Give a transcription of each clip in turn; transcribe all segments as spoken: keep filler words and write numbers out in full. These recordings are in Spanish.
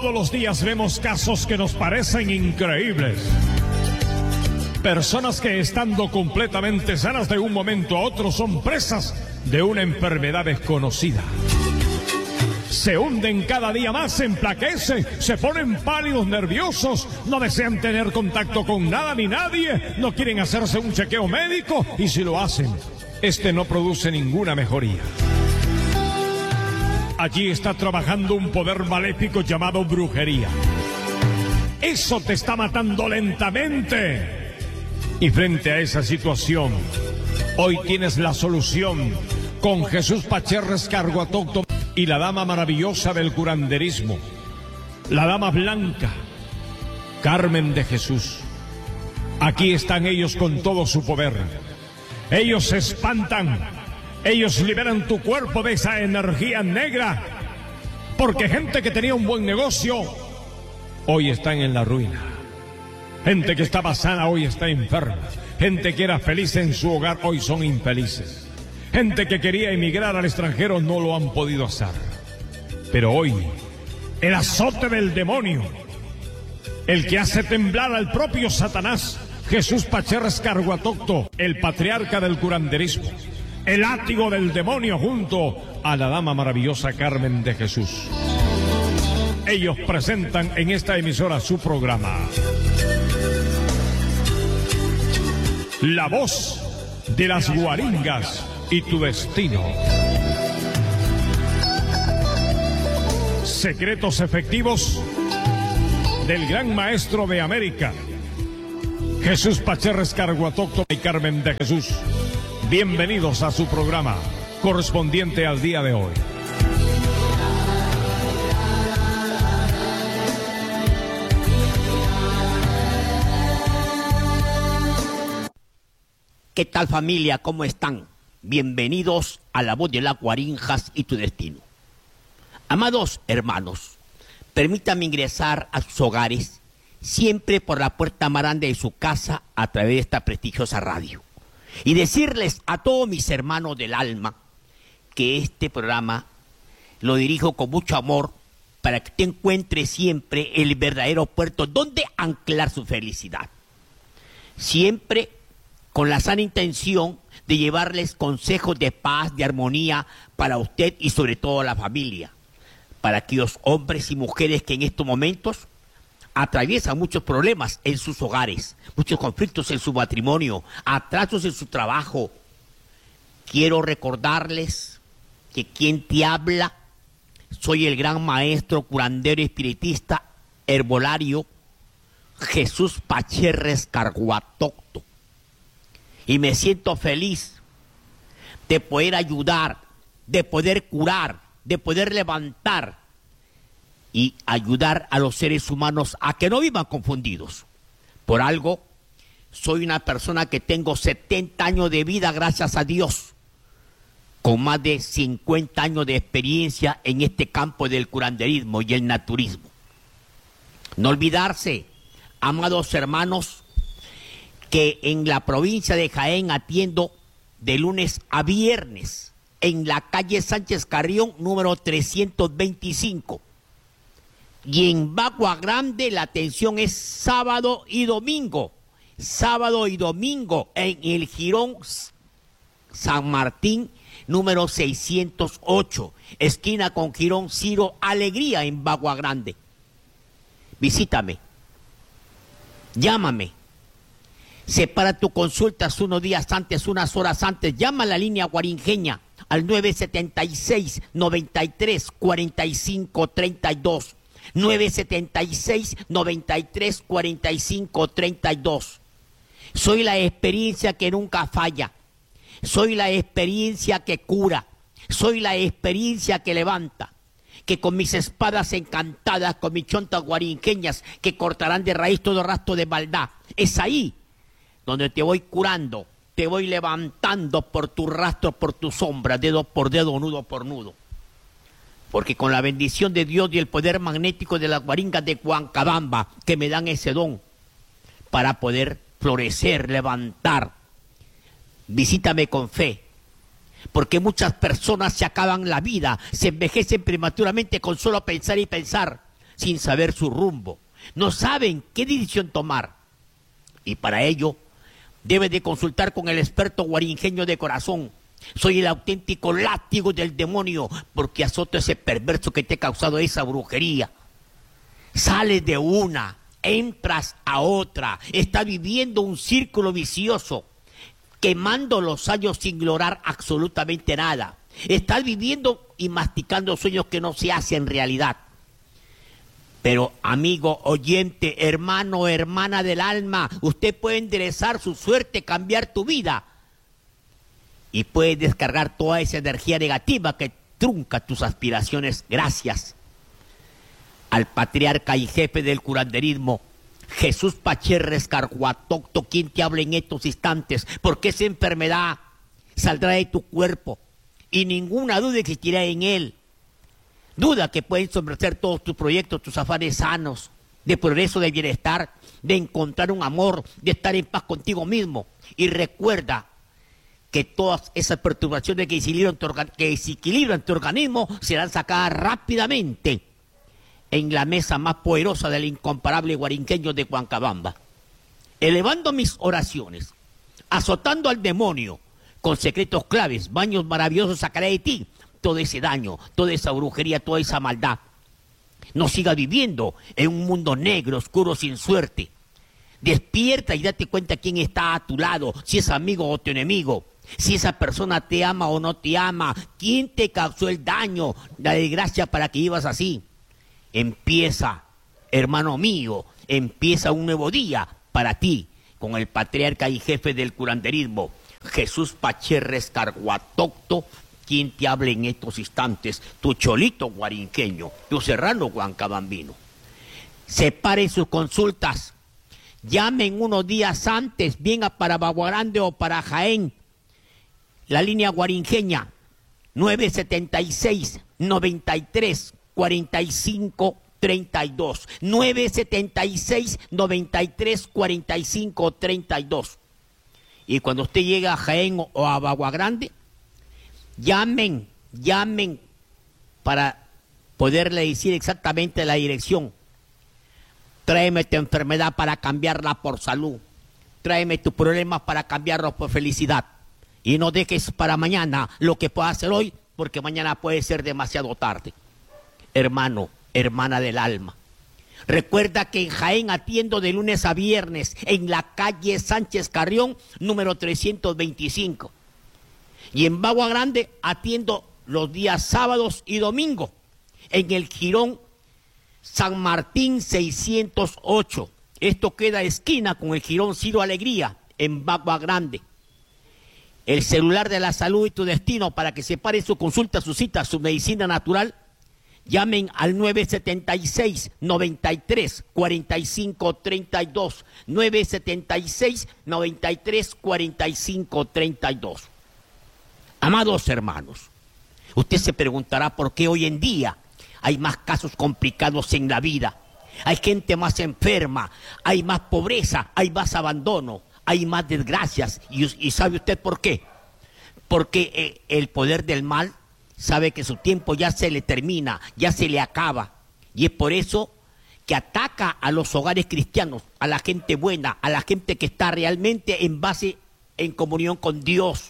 Todos los días vemos casos que nos parecen increíbles. Personas que estando completamente sanas de un momento a otro son presas de una enfermedad desconocida. Se hunden cada día más, se emplaquecen, se ponen pálidos, nerviosos, no desean tener contacto con nada ni nadie, no quieren hacerse un chequeo médico y si lo hacen, este no produce ninguna mejoría. Allí está trabajando un poder maléfico llamado brujería. Eso te está matando lentamente. Y frente a esa situación, hoy tienes la solución con Jesús Pacherres Carguatocto y la dama maravillosa del curanderismo, la dama blanca, Carmen de Jesús. Aquí están ellos con todo su poder. Ellos se espantan, ellos liberan tu cuerpo de esa energía negra, porque gente que tenía un buen negocio, hoy están en la ruina. Gente que estaba sana, hoy está enferma. Gente que era feliz en su hogar, hoy son infelices. Gente que quería emigrar al extranjero, no lo han podido hacer. Pero hoy, el azote del demonio, el que hace temblar al propio Satanás, Jesús Pacherres Carguatocto, el patriarca del curanderismo, el látigo del demonio junto a la dama maravillosa Carmen de Jesús. Ellos presentan en esta emisora su programa. La voz de las guaringas y tu destino. Secretos efectivos del gran maestro de América, Jesús Pacherres Carguatocto y Carmen de Jesús. Bienvenidos a su programa correspondiente al día de hoy. ¿Qué tal, familia? ¿Cómo están? Bienvenidos a la voz de las guaringas y tu destino. Amados hermanos, permítanme ingresar a sus hogares, siempre por la puerta más grande de su casa, a través de esta prestigiosa radio. Y decirles a todos mis hermanos del alma que este programa lo dirijo con mucho amor para que te encuentres siempre el verdadero puerto donde anclar su felicidad. Siempre con la sana intención de llevarles consejos de paz, de armonía para usted y sobre todo la familia. Para aquellos hombres y mujeres que en estos momentos atraviesan muchos problemas en sus hogares, muchos conflictos en su matrimonio, atrasos en su trabajo. Quiero recordarles que quien te habla, soy el gran maestro curandero espiritista herbolario Jesús Pacherres Carguatocto. Y me siento feliz de poder ayudar, de poder curar, de poder levantar y ayudar a los seres humanos a que no vivan confundidos. Por algo, soy una persona que tengo setenta años de vida, gracias a Dios, con más de cincuenta años de experiencia en este campo del curanderismo y el naturismo. No olvidarse, amados hermanos, que en la provincia de Jaén atiendo de lunes a viernes en la calle Sánchez Carrión número trescientos veinticinco, y en Bagua Grande la atención es sábado y domingo, sábado y domingo en el Jirón San Martín número seiscientos ocho, esquina con Jirón Ciro Alegría en Bagua Grande. Visítame, llámame. Separa tu consultas unos días antes, unas horas antes. Llama a la línea guaringeña al nueve siete seis, noventa y tres, cuarenta y cinco, treinta y dos. nueve siete seis, noventa y tres, cuarenta y cinco, treinta y dos. Soy la experiencia que nunca falla. Soy la experiencia que cura. Soy la experiencia que levanta. Que con mis espadas encantadas, con mis chontas guaringeñas, que cortarán de raíz todo rastro de maldad. Es ahí donde te voy curando, te voy levantando por tu rastro, por tu sombra, dedo por dedo, nudo por nudo. Porque con la bendición de Dios y el poder magnético de las guaringas de Huancabamba, que me dan ese don para poder florecer, levantar, visítame con fe. Porque muchas personas se acaban la vida, se envejecen prematuramente con solo pensar y pensar. sin saber su rumbo. No saben qué decisión tomar. Y para ello, debes de consultar con el experto guarinjeño de corazón. Soy el auténtico látigo del demonio, porque azoto ese perverso que te ha causado esa brujería. Sales de una, entras a otra, estás viviendo un círculo vicioso, quemando los años sin lograr absolutamente nada. Estás viviendo y masticando sueños que no se hacen realidad. Pero amigo, oyente, hermano, hermana del alma, usted puede enderezar su suerte, cambiar tu vida. Y puede descargar toda esa energía negativa que trunca tus aspiraciones gracias al patriarca y jefe del curanderismo, Jesús Pacherres Carhuatocto, quien te habla en estos instantes, porque esa enfermedad saldrá de tu cuerpo y ninguna duda existirá en él. Duda que pueden someter todos tus proyectos, tus afanes sanos, de progreso, de bienestar, de encontrar un amor, de estar en paz contigo mismo. Y recuerda que todas esas perturbaciones que desequilibran tu, que desequilibran tu organismo serán sacadas rápidamente en la mesa más poderosa del incomparable guarinqueño de Huancabamba. Elevando mis oraciones, azotando al demonio, con secretos claves, baños maravillosos sacaré de ti todo ese daño, toda esa brujería, toda esa maldad. No sigas viviendo en un mundo negro, oscuro, sin suerte. Despierta y date cuenta quién está a tu lado, si es amigo o tu enemigo, si esa persona te ama o no te ama, quién te causó el daño, la desgracia para que vivas así. Empieza, hermano mío, empieza un nuevo día para ti, con el patriarca y jefe del curanderismo, Jesús Pacherres Carhuatocto, quien te habla en estos instantes, tu cholito guarinqueño, tu serrano huancabambino. Separe sus consultas, llamen unos días antes, venga para Baguarande o para Jaén, la línea guarinjeña, nueve setenta y seis, noventa y tres, cuarenta y cinco, treinta y dos, nueve setenta y seis, noventa y tres, cuarenta y cinco, treinta y dos. Y cuando usted llega a Jaén o a Baguagrande, llamen, llamen para poderle decir exactamente la dirección. Tráeme tu enfermedad para cambiarla por salud. Tráeme tus problemas para cambiarlos por felicidad. Y no dejes para mañana lo que puedas hacer hoy, porque mañana puede ser demasiado tarde. Hermano, hermana del alma, recuerda que en Jaén atiendo de lunes a viernes en la calle Sánchez Carrión, número trescientos veinticinco. Y en Bagua Grande atiendo los días sábados y domingos en el Jirón San Martín seiscientos ocho. Esto queda esquina con el Jirón Ciro Alegría en Bagua Grande. El celular de la salud y tu destino para que separe su consulta, su cita, su medicina natural. Llamen al nueve setenta y seis, noventa y tres, cuarenta y cinco, treinta y dos. nueve setenta y seis, noventa y tres, cuarenta y cinco, treinta y dos. Amados hermanos, usted se preguntará por qué hoy en día hay más casos complicados en la vida. Hay gente más enferma, hay más pobreza, hay más abandono, hay más desgracias. ¿Y, y sabe usted por qué? Porque eh, el poder del mal sabe que su tiempo ya se le termina, ya se le acaba. Y es por eso que ataca a los hogares cristianos, a la gente buena, a la gente que está realmente en base, en comunión con Dios.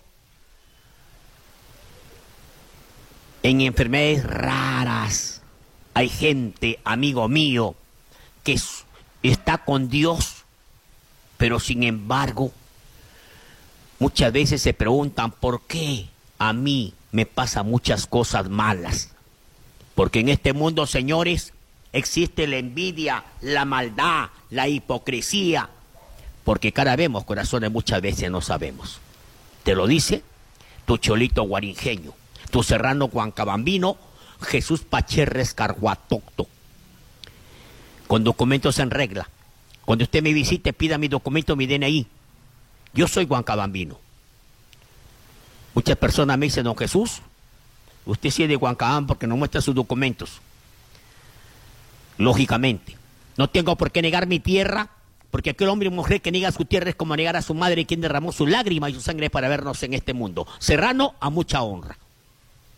En enfermedades raras hay gente, amigo mío, que está con Dios, pero sin embargo, muchas veces se preguntan por qué a mí me pasan muchas cosas malas. Porque en este mundo, señores, existe la envidia, la maldad, la hipocresía. Porque cara vemos, corazones muchas veces no sabemos. Te lo dice tu cholito guarinjeño, tu serrano huancabambino, Jesús Pacherres Carhuatocto. Con documentos en regla. Cuando usted me visite, pida mi documento, mi D N I. Yo soy huancabambino. Muchas personas me dicen, don Jesús, usted sí es de Huancabamba porque no muestra sus documentos. Lógicamente, no tengo por qué negar mi tierra, porque aquel hombre y mujer que niega su tierra es como negar a su madre, quien derramó su lágrima y su sangre para vernos en este mundo. Serrano a mucha honra.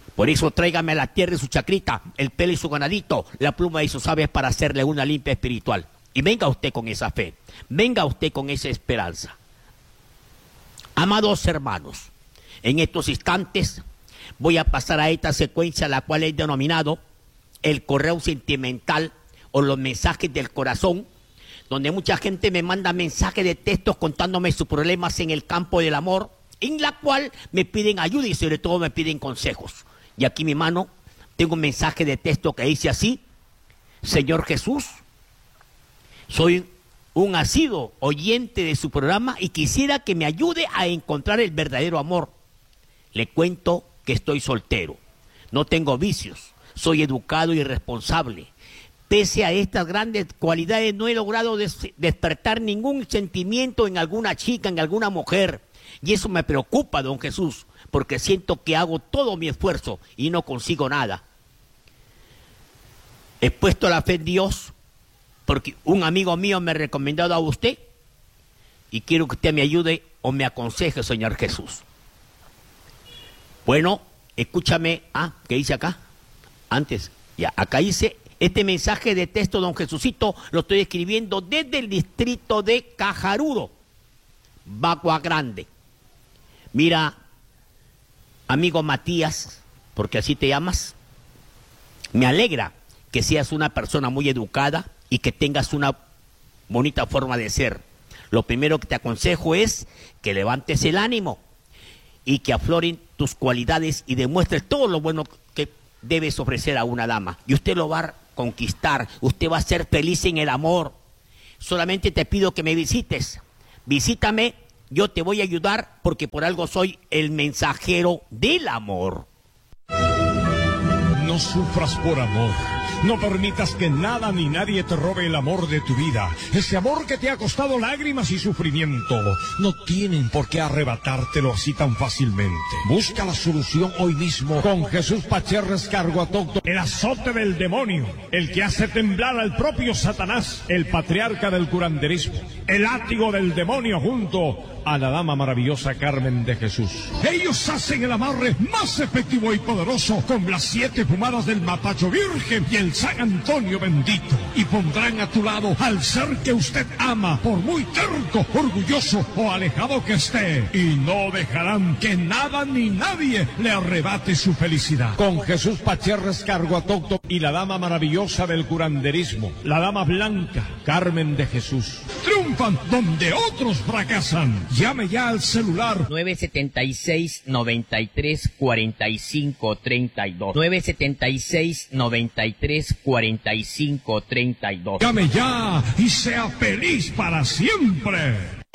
Por eso tráigame a la tierra y su chacrita, el pelo y su ganadito, la pluma y sus aves para hacerle una limpia espiritual. Y venga usted con esa fe, venga usted con esa esperanza. Amados hermanos, en estos instantes voy a pasar a esta secuencia, la cual he denominado el correo sentimental o los mensajes del corazón, donde mucha gente me manda mensajes de textos contándome sus problemas en el campo del amor, en la cual me piden ayuda y sobre todo me piden consejos. Y aquí en mi mano tengo un mensaje de texto que dice así: Señor Jesús, soy un asiduo oyente de su programa y quisiera que me ayude a encontrar el verdadero amor. Le cuento que estoy soltero, no tengo vicios, soy educado y responsable. Pese a estas grandes cualidades, no he logrado des- despertar ningún sentimiento en alguna chica, en alguna mujer. Y eso me preocupa, don Jesús, porque siento que hago todo mi esfuerzo y no consigo nada. He puesto la fe en Dios, porque un amigo mío me ha recomendado a usted, y quiero que usted me ayude o me aconseje, Señor Jesús. Bueno, escúchame. Ah, ¿qué dice acá? Antes, ya, acá dice... Este mensaje de texto, don Jesucito, lo estoy escribiendo desde el distrito de Cajarudo, Bagua Grande. Mira, amigo Matías, porque así te llamas, me alegra que seas una persona muy educada y que tengas una bonita forma de ser. Lo primero que te aconsejo es que levantes el ánimo y que afloren tus cualidades y demuestres todo lo bueno que debes ofrecer a una dama. Y usted lo va a conquistar, usted va a ser feliz en el amor. Solamente te pido que me visites, visítame, yo te voy a ayudar porque por algo soy el mensajero del amor. No sufras por amor. No permitas que nada ni nadie te robe el amor de tu vida. Ese amor que te ha costado lágrimas y sufrimiento. No tienen por qué arrebatártelo así tan fácilmente. Busca la solución hoy mismo con Jesús Pacherres Carguatocto, el azote del demonio, el que hace temblar al propio Satanás, el patriarca del curanderismo, el látigo del demonio junto a la dama maravillosa Carmen de Jesús. Ellos hacen el amarre más efectivo y poderoso con las siete fumadas del Matacho Virgen y el San Antonio bendito, y pondrán a tu lado al ser que usted ama, por muy terco, orgulloso o alejado que esté, y no dejarán que nada ni nadie le arrebate su felicidad. Con Jesús Pacherres Carguatocto y la dama maravillosa del curanderismo, la dama blanca Carmen de Jesús, triunfan donde otros fracasan. Llame ya al celular nueve setenta y seis, noventa y tres, cuarenta y cinco, treinta y dos. nueve setenta y seis, noventa y tres, cuarenta y cinco, treinta y dos. Llame ya y sea feliz para siempre.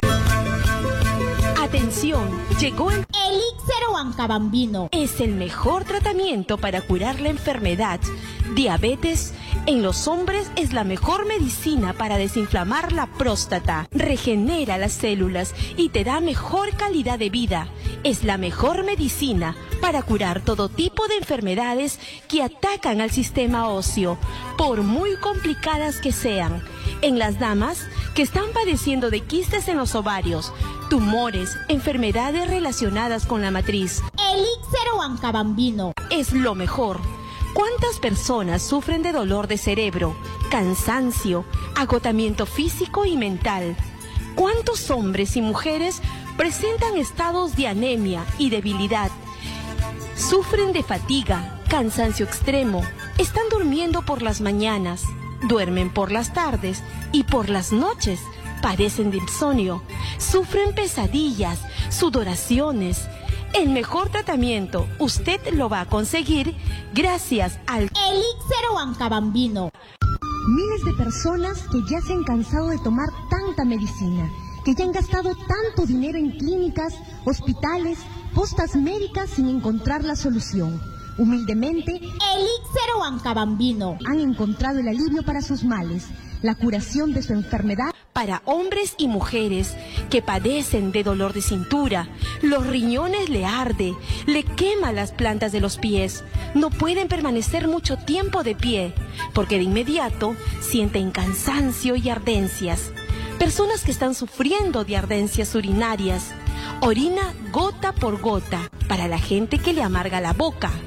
Atención, llegó el Elixir Huancabambino. Es el mejor tratamiento para curar la enfermedad. Diabetes en los hombres es la mejor medicina para desinflamar la próstata. Regenera las células y te da mejor calidad de vida. Es la mejor medicina para curar todo tipo de enfermedades que atacan al sistema óseo, por muy complicadas que sean. En las damas que están padeciendo de quistes en los ovarios, tumores, enfermedades relacionadas con la matriz. Elixir Huancabambino. Es lo mejor. ¿Cuántas personas sufren de dolor de cerebro, cansancio, agotamiento físico y mental? ¿Cuántos hombres y mujeres presentan estados de anemia y debilidad? Sufren de fatiga, cansancio extremo, están durmiendo por las mañanas, duermen por las tardes y por las noches, padecen de insomnio, sufren pesadillas, sudoraciones. El mejor tratamiento usted lo va a conseguir gracias al Elixir Huancabambino. Miles de personas que ya se han cansado de tomar tanta medicina, que ya han gastado tanto dinero en clínicas, hospitales, postas médicas sin encontrar la solución. Humildemente, Elixir Huancabambino. Han encontrado el alivio para sus males, la curación de su enfermedad. Para hombres y mujeres que padecen de dolor de cintura, los riñones le arde, le quema las plantas de los pies, no pueden permanecer mucho tiempo de pie, porque de inmediato sienten cansancio y ardencias. Personas que están sufriendo de ardencias urinarias, orina gota por gota, para la gente que le amarga la boca,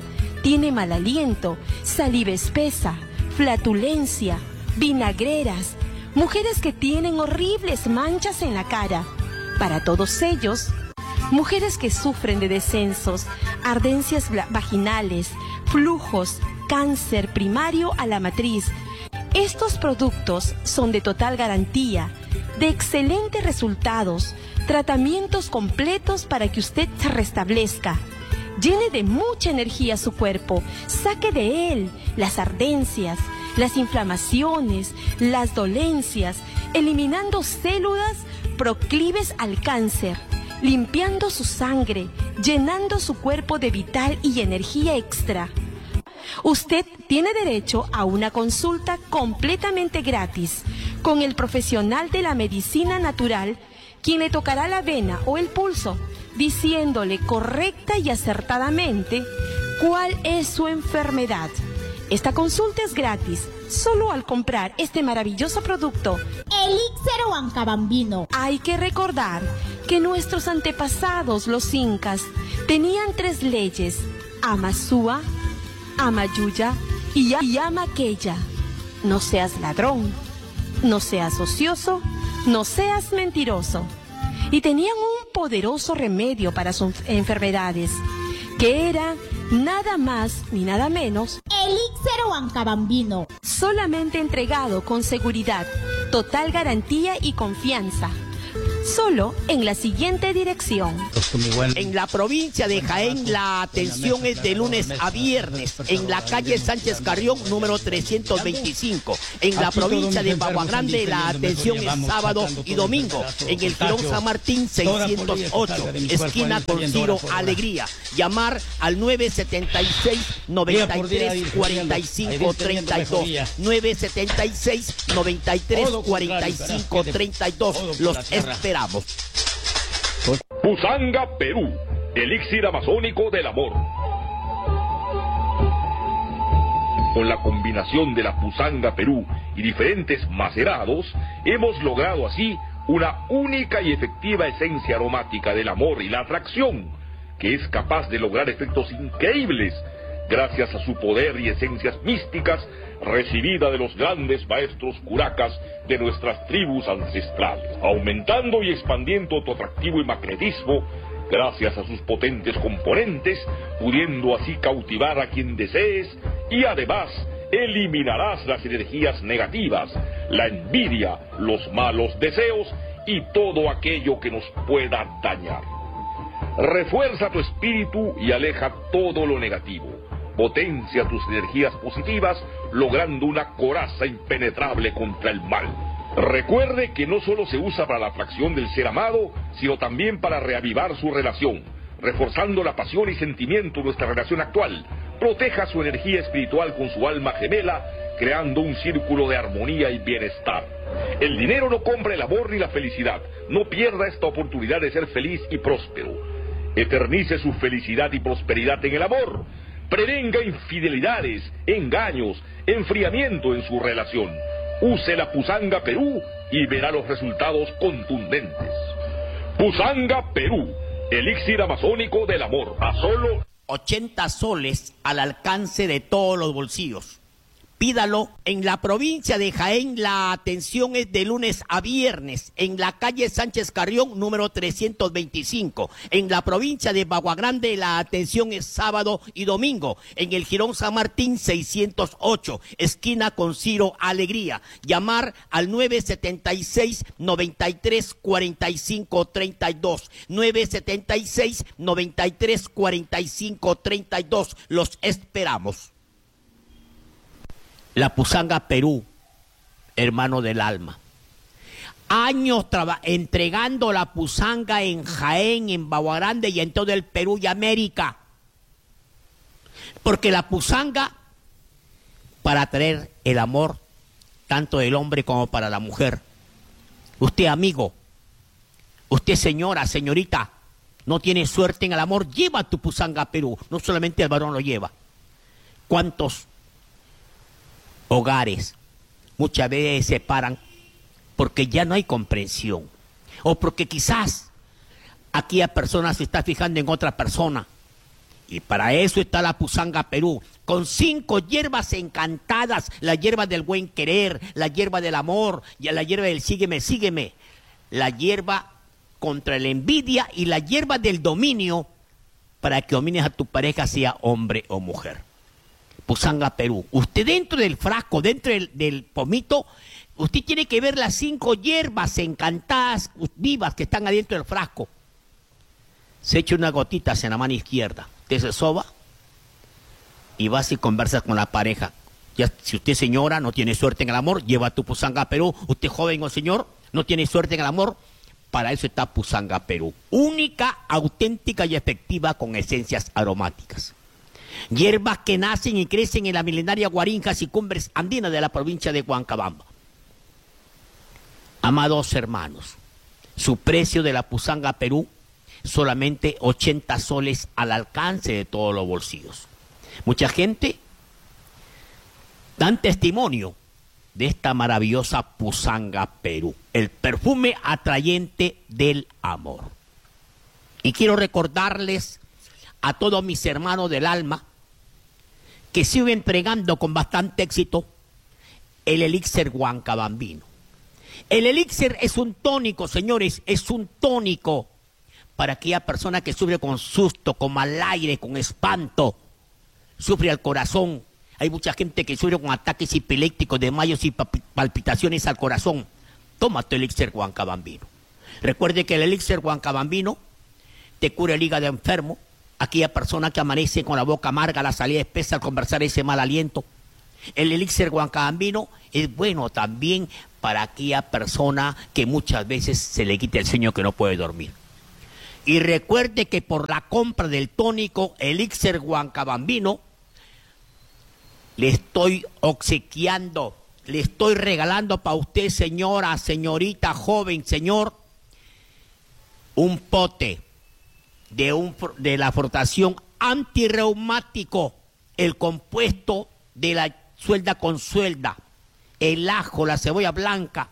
tiene mal aliento, saliva espesa, flatulencia, vinagreras, mujeres que tienen horribles manchas en la cara. Para todos ellos, mujeres que sufren de descensos, ardencias vaginales, flujos, cáncer primario a la matriz. Estos productos son de total garantía, de excelentes resultados, tratamientos completos para que usted se restablezca. Llene de mucha energía su cuerpo, saque de él las ardencias, las inflamaciones, las dolencias, eliminando células proclives al cáncer, limpiando su sangre, llenando su cuerpo de vital y energía extra. Usted tiene derecho a una consulta completamente gratis con el profesional de la medicina natural, quien le tocará la vena o el pulso, diciéndole correcta y acertadamente cuál es su enfermedad. Esta consulta es gratis, solo al comprar este maravilloso producto. Elixir Huancabambino. Hay que recordar que nuestros antepasados, los incas, tenían tres leyes: Amasúa, Amayuya y, y Amaqueya. No seas ladrón, no seas ocioso, no seas mentiroso. Y tenían un poderoso remedio para sus enfermedades, que era nada más ni nada menos Elixir Huancabambino. Solamente entregado con seguridad, total garantía y confianza. Solo en la siguiente dirección. En la provincia de Jaén la atención es de lunes a viernes en la calle Sánchez Carrión número trescientos veinticinco. En la provincia de Bagua Grande la atención es sábado y domingo en el Jirón San Martín seiscientos ocho, esquina con Ciro Alegría. Llamar al nueve setenta y seis, noventa y tres, cuarenta y cinco, treinta y dos. nueve setenta y seis, noventa y tres, cuarenta y cinco, treinta y dos. Los esperamos. Pusanga, Perú, elixir amazónico del amor. Con la combinación de la Pusanga Perú y diferentes macerados, hemos logrado así una única y efectiva esencia aromática del amor y la atracción, que es capaz de lograr efectos increíbles gracias a su poder y esencias místicas recibida de los grandes maestros curacas de nuestras tribus ancestrales, aumentando y expandiendo tu atractivo y magnetismo gracias a sus potentes componentes, pudiendo así cautivar a quien desees y además eliminarás las energías negativas, la envidia, los malos deseos y todo aquello que nos pueda dañar. Refuerza tu espíritu y aleja todo lo negativo. Potencia tus energías positivas, logrando una coraza impenetrable contra el mal. Recuerde que no solo se usa para la atracción del ser amado, sino también para reavivar su relación, reforzando la pasión y sentimiento de nuestra relación actual. Proteja su energía espiritual con su alma gemela, creando un círculo de armonía y bienestar. El dinero no compra el amor ni la felicidad. No pierda esta oportunidad de ser feliz y próspero. Eternice su felicidad y prosperidad en el amor. Prevenga infidelidades, engaños, enfriamiento en su relación. Use la Pusanga Perú y verá los resultados contundentes. Pusanga Perú, elixir amazónico del amor, a solo ochenta soles al alcance de todos los bolsillos. Pídalo. En la provincia de Jaén la atención es de lunes a viernes en la calle Sánchez Carrión número trescientos veinticinco. En la provincia de Bagua Grande la atención es sábado y domingo en el Jirón San Martín seiscientos ocho, esquina con Ciro Alegría. Llamar al nueve setenta y seis, noventa y tres, cuarenta y cinco, treinta y dos. nueve setenta y seis, noventa y tres, cuarenta y cinco, treinta y dos. Los esperamos. La Pusanga Perú, hermano del alma. Años entregando la Pusanga en Jaén, en Bagua Grande y en todo el Perú y América. Porque la Pusanga, para traer el amor, tanto del hombre como para la mujer. Usted, amigo, usted, señora, señorita, no tiene suerte en el amor, lleva tu Pusanga Perú. No solamente el varón lo lleva. ¿Cuántos hogares muchas veces se separan porque ya no hay comprensión, o porque quizás aquella persona se está fijando en otra persona Y para eso está la Pusanga Perú, con cinco hierbas encantadas: la hierba del buen querer, la hierba del amor, y la hierba del sígueme, sígueme, la hierba contra la envidia y la hierba del dominio, para que domines a tu pareja, sea hombre o mujer. Pusanga Perú. Usted dentro del frasco, dentro del, del pomito, usted tiene que ver las cinco hierbas encantadas, vivas, que están adentro del frasco. Se echa una gotita en la mano izquierda, usted se soba y vas y conversas con la pareja. Ya, si usted, señora, no tiene suerte en el amor, lleva tu Pusanga Perú. Usted, joven o señor, no tiene suerte en el amor, para eso está Pusanga Perú. Única, auténtica y efectiva, con esencias aromáticas. Hierbas que nacen y crecen en la milenaria Guarinjas y cumbres andinas de la provincia de Huancabamba. Amados hermanos, su precio de la Pusanga Perú, solamente ochenta soles, al alcance de todos los bolsillos. Mucha gente dan testimonio de esta maravillosa Pusanga Perú, el perfume atrayente del amor. Y quiero recordarles a todos mis hermanos del alma que sigo entregando con bastante éxito el elixir huancabambino. El elixir es un tónico, señores, es un tónico para aquella persona que sufre con susto, con mal aire, con espanto, sufre al corazón. Hay mucha gente que sufre con ataques epilépticos, desmayos y palpitaciones al corazón. Toma tu elixir huancabambino. Recuerde que el elixir huancabambino te cura el hígado enfermo, aquella persona que amanece con la boca amarga, la salida espesa al conversar, ese mal aliento. El elixir huancabambino es bueno también para aquella persona que muchas veces se le quita el sueño, que no puede dormir. Y recuerde que por la compra del tónico elixir huancabambino, le estoy obsequiando, le estoy regalando para usted, señora, señorita, joven, señor, un pote de, un, de la frotación antirreumático, el compuesto de la suelda con suelda, el ajo, la cebolla blanca,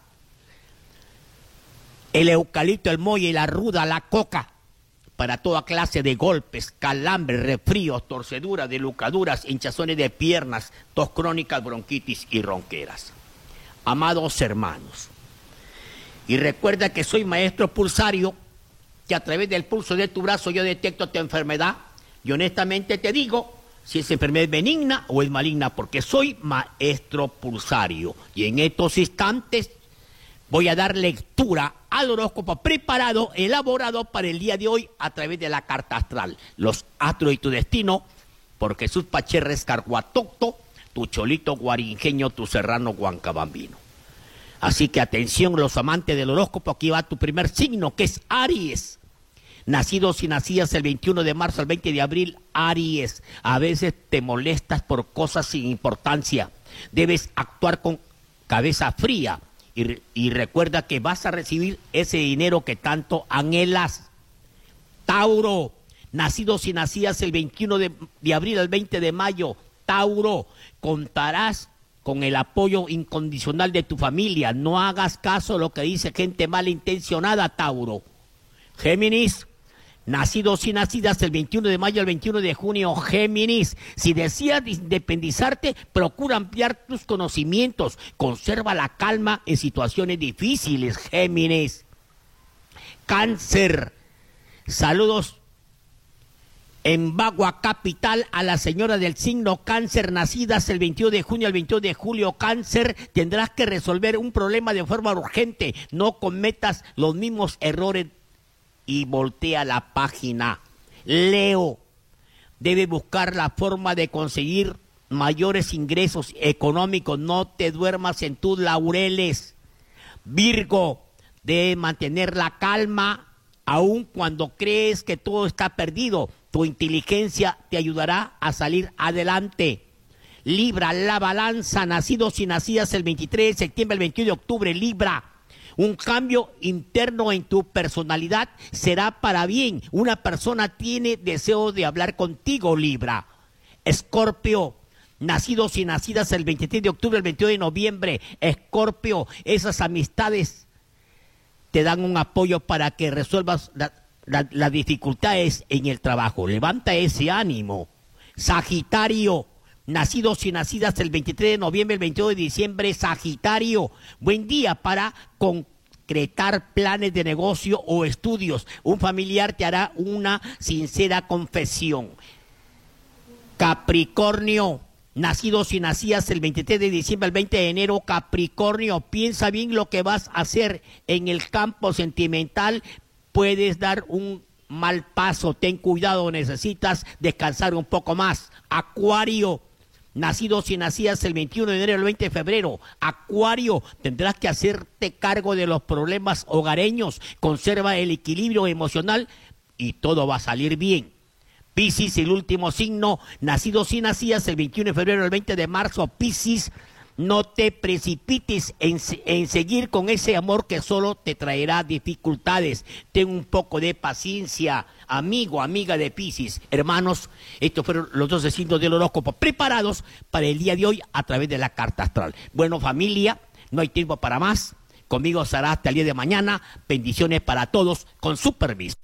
el eucalipto, el molle, la ruda, la coca, para toda clase de golpes, calambres, resfríos, torceduras, delucaduras, hinchazones de piernas, tos crónicas, bronquitis y ronqueras. Amados hermanos, y recuerda que soy maestro pulsario, que a través del pulso de tu brazo yo detecto tu enfermedad, y honestamente te digo si esa enfermedad es benigna o es maligna, porque soy maestro pulsario. Y en estos instantes voy a dar lectura al horóscopo preparado, elaborado para el día de hoy a través de la carta astral, los astros y tu destino, por Jesús Pacherres Carguatocto, tu cholito guarinjeño, tu serrano huancabambino. Así que atención, los amantes del horóscopo, aquí va tu primer signo, que es Aries. Nacidos y nacidas el veintiuno de marzo al veinte de abril, Aries. A veces te molestas por cosas sin importancia. Debes actuar con cabeza fría. Y, y recuerda que vas a recibir ese dinero que tanto anhelas. Tauro, nacidos y nacidas el veintiuno de, de abril al veinte de mayo, Tauro, contarás con el apoyo incondicional de tu familia. No hagas caso a lo que dice gente malintencionada, Tauro. Géminis, nacidos y nacidas el veintiuno de mayo al veintiuno de junio, Géminis, si deseas independizarte, procura ampliar tus conocimientos, conserva la calma en situaciones difíciles, Géminis. Cáncer, saludos en Bagua Capital a la señora del signo Cáncer, nacidas el veintiuno de junio al veintiuno de julio, Cáncer, tendrás que resolver un problema de forma urgente, no cometas los mismos errores y voltea la página. Leo, debe buscar la forma de conseguir mayores ingresos económicos, no te duermas en tus laureles. Virgo, debe mantener la calma aun cuando crees que todo está perdido. Tu inteligencia te ayudará a salir adelante. Libra, la balanza, nacidos y nacidas el veintitrés de septiembre al veintiuno de octubre, Libra. Un cambio interno en tu personalidad será para bien. Una persona tiene deseo de hablar contigo, Libra. Escorpio, nacidos y nacidas el veintitrés de octubre al veintidós de noviembre, Escorpio, esas amistades te dan un apoyo para que resuelvas la, las dificultades en el trabajo. Levanta ese ánimo. Sagitario, nacidos y nacidas el veintitrés de noviembre, el veintidós de diciembre, Sagitario. Buen día para concretar planes de negocio o estudios. Un familiar te hará una sincera confesión. Capricornio, nacidos y nacidas el veintitrés de diciembre al veinte de enero, Capricornio, piensa bien lo que vas a hacer en el campo sentimental. Puedes dar un mal paso, ten cuidado, necesitas descansar un poco más. Acuario, nacidos y nacidas el veintiuno de enero al veinte de febrero, Acuario, tendrás que hacerte cargo de los problemas hogareños, conserva el equilibrio emocional y todo va a salir bien. Piscis, el último signo, nacidos y nacidas el veintiuno de febrero al veinte de marzo, Piscis, no te precipites en, en seguir con ese amor que solo te traerá dificultades. Ten un poco de paciencia, amigo, amiga de Piscis. Hermanos, estos fueron los doce signos del horóscopo preparados para el día de hoy a través de la carta astral. Bueno, familia, no hay tiempo para más. Conmigo será hasta el día de mañana. Bendiciones para todos, con su permiso.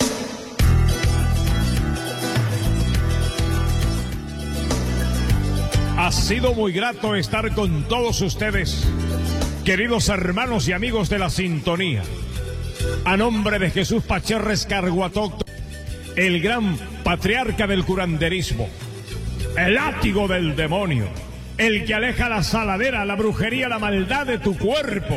Ha sido muy grato estar con todos ustedes, queridos hermanos y amigos de la sintonía. A nombre de Jesús Pacherres Carguatócto, el gran patriarca del curanderismo, el látigo del demonio, el que aleja la saladera, la brujería, la maldad de tu cuerpo,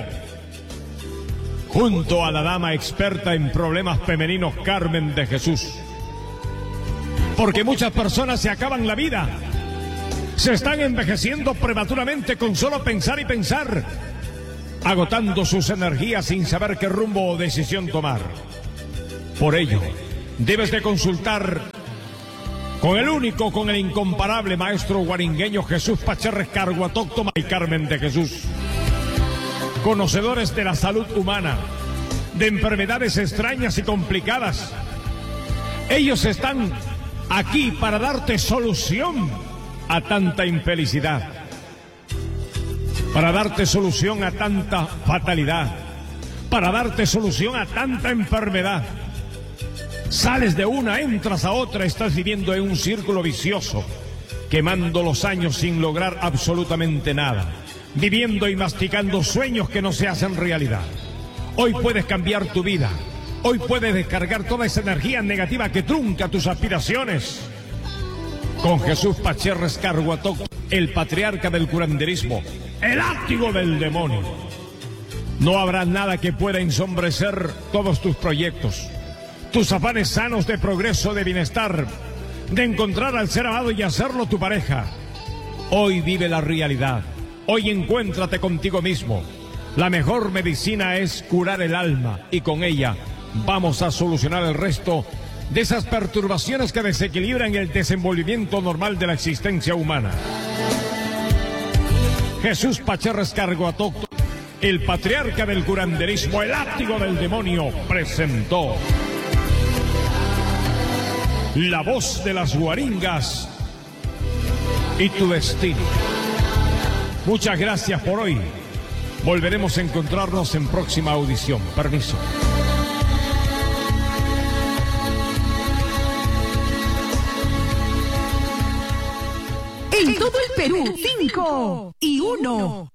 junto a la dama experta en problemas femeninos, Carmen de Jesús. Porque muchas personas se acaban la vida, se están envejeciendo prematuramente con solo pensar y pensar, agotando sus energías sin saber qué rumbo o decisión tomar. Por ello, debes de consultar con el único, con el incomparable maestro guaringueño Jesús Pacherres Carguatóctoma y Carmen de Jesús. Conocedores de la salud humana, de enfermedades extrañas y complicadas. Ellos están aquí para darte solución a tanta infelicidad, para darte solución a tanta fatalidad, para darte solución a tanta enfermedad. Sales de una, entras a otra, estás viviendo en un círculo vicioso, quemando los años sin lograr absolutamente nada, viviendo y masticando sueños que no se hacen realidad. Hoy puedes cambiar tu vida, hoy puedes descargar toda esa energía negativa que trunca tus aspiraciones. Con Jesús Pacherres Carguatócto, el patriarca del curanderismo, el látigo del demonio. No habrá nada que pueda ensombrecer todos tus proyectos, tus afanes sanos de progreso, de bienestar, de encontrar al ser amado y hacerlo tu pareja. Hoy vive la realidad, hoy encuéntrate contigo mismo. La mejor medicina es curar el alma y con ella vamos a solucionar el resto de esas perturbaciones que desequilibran el desenvolvimiento normal de la existencia humana. Jesús Pacherres Carguatócto, el patriarca del curanderismo, el látigo del demonio, presentó La Voz de las Guaringas y tu destino. Muchas gracias por hoy. Volveremos a encontrarnos en próxima audición. Permiso. En todo el Perú, cinco y uno.